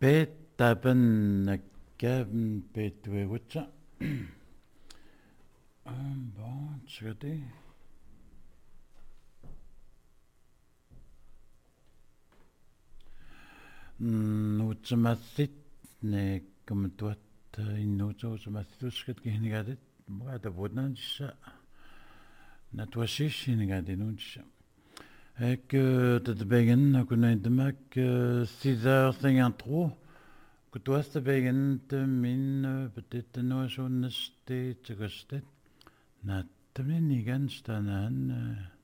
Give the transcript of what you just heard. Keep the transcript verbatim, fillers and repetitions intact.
Pettapen nakkaven pettuegutsa. Bon, tjekka det. Nuutsamassit ne kommentuat innuutuusamassuuskat kihnigatit muata vudnansa natuashishinigadinuntsa. Ek tatbegen kunaidamak six heures cinquante-trois kutuastabegen min peut-être noasunnasti tsagastet nattamni niganstanan